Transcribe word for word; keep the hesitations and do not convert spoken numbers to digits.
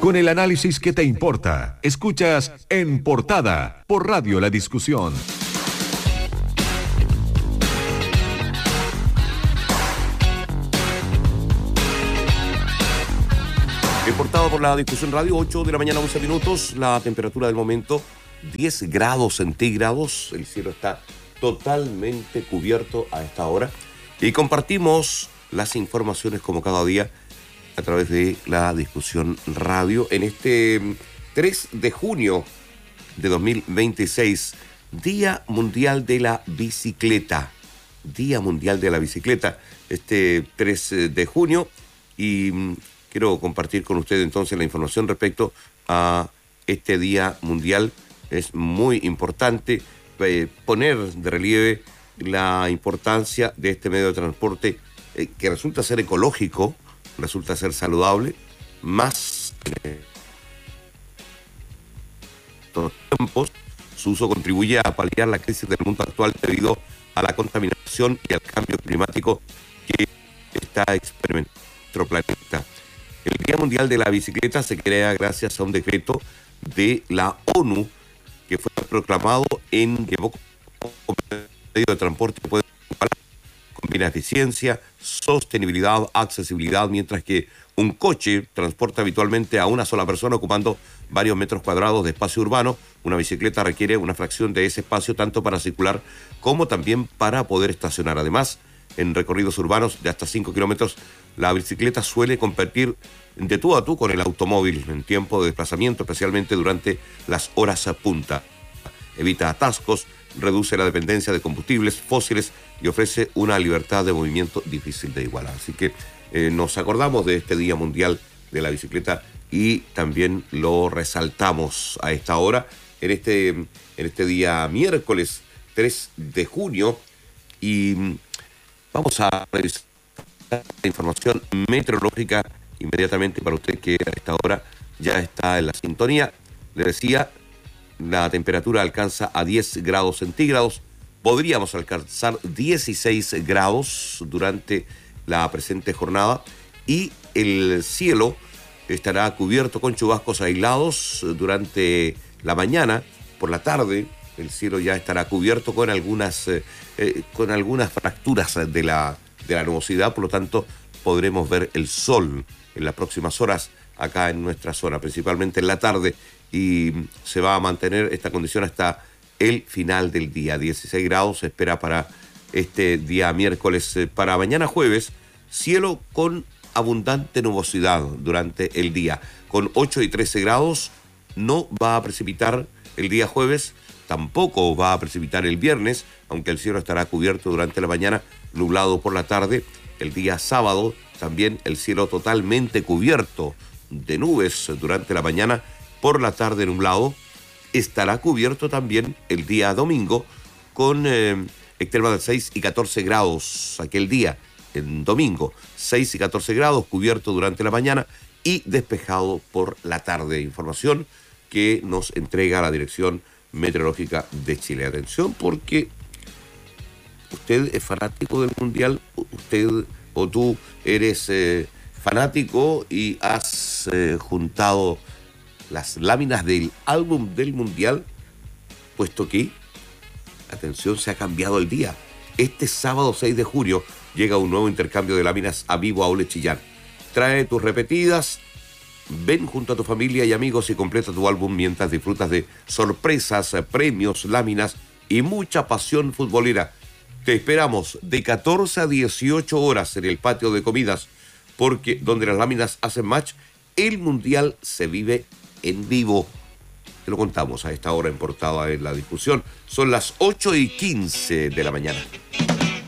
con el análisis que te importa. Escuchas En Portada por Radio La Discusión. En Portada por La Discusión Radio, ocho de la mañana, once minutos. La temperatura del momento, diez grados centígrados. El cielo está totalmente cubierto a esta hora. Y compartimos las informaciones como cada día a través de La Discusión Radio en este tres de junio de dos mil veintiséis, Día Mundial de la Bicicleta. Día Mundial de la Bicicleta, este tres de junio, y quiero compartir con ustedes entonces la información respecto a este Día Mundial. Es muy importante eh, poner de relieve la importancia de este medio de transporte eh, que resulta ser ecológico, resulta ser saludable, más eh, todos los tiempos. Su uso contribuye a paliar la crisis del mundo actual debido a la contaminación y al cambio climático que está experimentando nuestro planeta. El Día Mundial de la Bicicleta se crea gracias a un decreto de la ONU que fue proclamado en que poco medio de transporte puede combina eficiencia, sostenibilidad, accesibilidad, mientras que un coche transporta habitualmente a una sola persona ocupando varios metros cuadrados de espacio urbano. Una bicicleta requiere una fracción de ese espacio tanto para circular como también para poder estacionar. Además, en recorridos urbanos de hasta cinco kilómetros, la bicicleta suele competir de tú a tú con el automóvil en tiempo de desplazamiento, especialmente durante las horas a punta. Evita atascos, reduce la dependencia de combustibles fósiles y ofrece una libertad de movimiento difícil de igualar. Así que eh, nos acordamos de este Día Mundial de la Bicicleta y también lo resaltamos a esta hora, en este, en este día miércoles tres de junio. Y vamos a revisar la información meteorológica inmediatamente para usted que a esta hora ya está en la sintonía. Le decía, la temperatura alcanza a diez grados centígrados. Podríamos alcanzar dieciséis grados durante la presente jornada y el cielo estará cubierto con chubascos aislados durante la mañana. Por la tarde el cielo ya estará cubierto con algunas, eh, eh, con algunas fracturas de la, de la nubosidad, por lo tanto podremos ver el sol en las próximas horas acá en nuestra zona, principalmente en la tarde, y se va a mantener esta condición hasta el final del día. dieciséis grados se espera para este día miércoles. Para mañana jueves, cielo con abundante nubosidad durante el día, con ocho y trece grados. No va a precipitar el día jueves, tampoco va a precipitar el viernes, aunque el cielo estará cubierto durante la mañana, nublado por la tarde. El día sábado también el cielo totalmente cubierto de nubes durante la mañana, por la tarde nublado. Estará cubierto también el día domingo con eh, extrema de seis y catorce grados aquel día, en domingo, seis y catorce grados, cubierto durante la mañana y despejado por la tarde. Información que nos entrega la Dirección Meteorológica de Chile. Atención, porque usted es fanático del Mundial, usted o tú eres eh, fanático y has eh, juntado las láminas del álbum del Mundial, puesto que, atención, se ha cambiado el día. Este sábado seis de junio llega un nuevo intercambio de láminas a Vivo Outlet Chillán. Trae tus repetidas, ven junto a tu familia y amigos y completa tu álbum mientras disfrutas de sorpresas, premios, láminas y mucha pasión futbolera. Te esperamos de catorce a dieciocho horas en el patio de comidas, porque donde las láminas hacen match, el Mundial se vive en vivo. Te lo contamos a esta hora en Portada en La Discusión. Son las ocho y quince de la mañana.